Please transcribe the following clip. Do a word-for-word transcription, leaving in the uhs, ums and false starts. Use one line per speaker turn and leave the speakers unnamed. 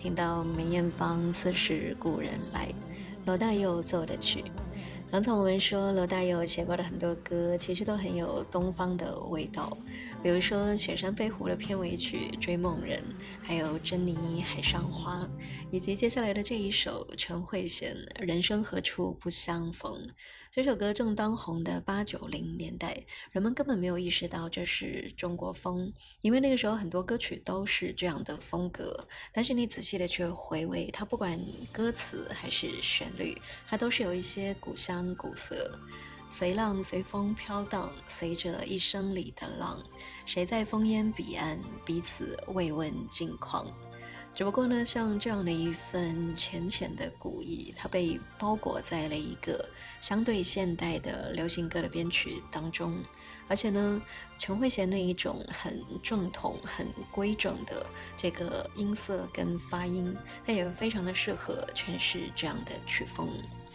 听到梅艳芳似是故人来，罗大佑奏的曲。刚才我们说罗大佑写过的很多歌其实都很有东方的味道，比如说《雪山飞狐》的片尾曲《追梦人》，还有《珍妮海上花》，以及接下来的这一首陈慧娴《人生何处不相逢》。这首歌正当红的八九零年代，人们根本没有意识到这是中国风，因为那个时候很多歌曲都是这样的风格，但是你仔细的去回味它，不管歌词还是旋律，它都是有一些古香古色。随浪随风飘荡，随着一生里的浪，谁在烽烟彼岸，彼此慰问近况。只不过呢，像这样的一份浅浅的古意，它被包裹在了一个相对现代的流行歌的编曲当中，而且呢，陈慧娴那一种很正统、很规整的这个音色跟发音，它也非常的适合诠释这样的曲风。